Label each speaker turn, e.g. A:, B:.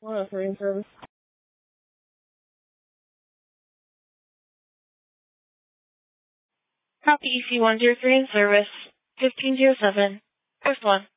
A: Monitoring service.
B: Copy EC103 in service. 1507. First one.